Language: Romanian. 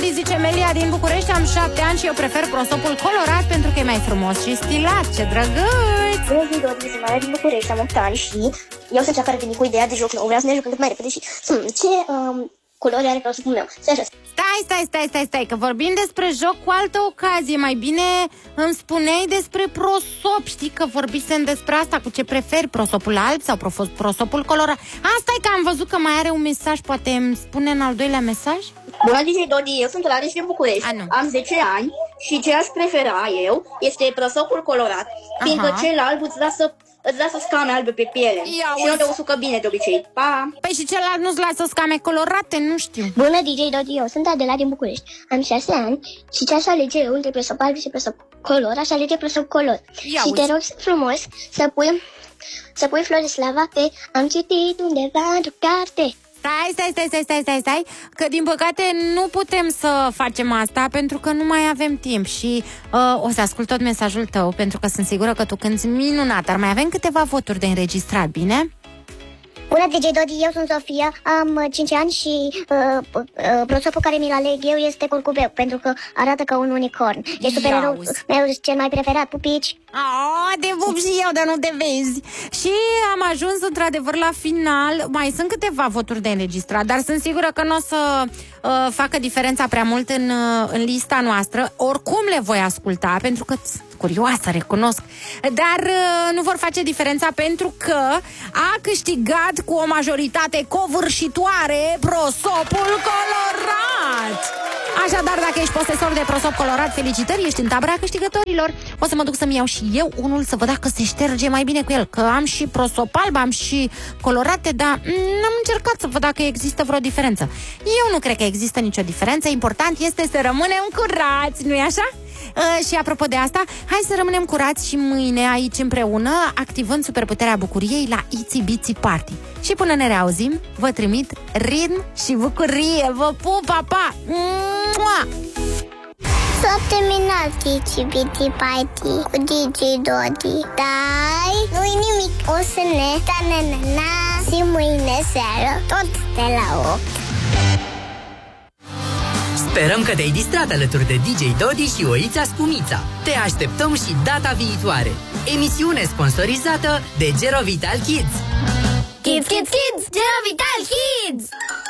Dodi, zice Melia din București, am 7 ani și eu prefer prosopul colorat pentru că e mai frumos și stilat. Ce drăguț! Bună zi, Dodi, sunt Maria din București, am 8 ani și eu sunt cea care vine cu ideea de joc nou. Vreau să ne jucăm cât mai repede și ce culori are prosopul meu. Stai, că vorbim despre joc cu altă ocazie. Mai bine îmi spuneai despre prosop. Știi că vorbisem despre asta, cu ce preferi, prosopul alb sau prosopul colorat. Asta e că am văzut că mai are un mesaj. Poate îmi spune în al doilea mesaj? Bună, DJ Dodi, eu sunt Rareș din București. Am 10 ani și ce aș prefera eu este prosopul colorat. Fiindcă cel alb îți lasă scame albe pe piele. Și nu te usucă bine de obicei. Pa! Păi și celălalt nu-ți lasă scame colorate? Nu știu. Bună, DJ Dodi, eu sunt Adela din București. Am 6 ani și ce aș alege eu între prosop alb și prosop color, aș alege prosop color. Și te rog frumos să pui Florislava pe Am citit undeva într-o carte. Stai, că din păcate nu putem să facem asta pentru că nu mai avem timp și o să ascult tot mesajul tău pentru că sunt sigură că tu cânti minunat, dar mai avem câteva voturi de înregistrat, bine? Bună, DJ Dodi, eu sunt Sofia, am 5 ani și prosopul care mi-l aleg eu este curcubeu, pentru că arată ca un unicorn. E supereroul meu cel mai preferat, pupici. Te pup și eu, dar nu te vezi. Și am ajuns într-adevăr la final. Mai sunt câteva voturi de înregistrat, dar sunt sigură că nu o să facă diferența prea mult în lista noastră. Oricum le voi asculta, pentru că curioasă, recunosc. Dar nu vor face diferența pentru că a câștigat cu o majoritate covârșitoare prosopul colorat. Așadar, dacă ești posesor de prosop colorat, felicitări, ești în tabăra câștigătorilor. O să mă duc să-mi iau și eu unul să văd dacă se șterge mai bine cu el, că am și prosop alb, am și colorate, dar n-am încercat să văd dacă există vreo diferență. Eu nu cred că există nicio diferență. Important este să rămânem curați, nu-i așa? Și apropo de asta, hai să rămânem curați și mâine aici împreună, activând superputerea bucuriei la Itsy Bitsy Party. Și până ne reauzim, vă trimit ritm și bucurie. Vă pup, pa, pa! S-a terminat Itsy Bitsy Party cu DJ Dodi. Dar nu-i nimic, o să ne și mâine seară, tot de la 8. Sperăm că te-ai distrat alături de DJ Dodi și Oița Scumița. Te așteptăm și data viitoare. Emisiune sponsorizată de Gero Vital Kids. Kids, Gero Vital Kids!